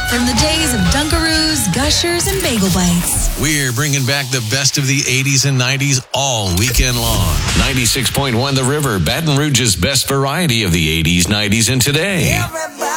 From the days of Dunkaroos, Gushers, and Bagel Bites. We're bringing back the best of the 80s and 90s all weekend long. 96.1 The River, Baton Rouge's best variety of the 80s, 90s, and today.